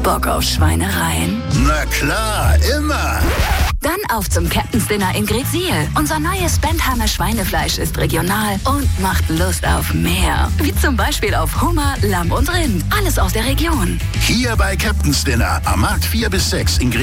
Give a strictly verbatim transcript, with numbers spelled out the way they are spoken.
Bock auf Schweinereien? Na klar, immer. Dann auf zum Captain's Dinner in Greetsiel. Unser neues Bentheimer Schweinefleisch ist regional und macht Lust auf mehr. Wie zum Beispiel auf Hummer, Lamm und Rind. Alles aus der Region. Hier bei Captain's Dinner am Markt vier bis sechs in Greetsiel.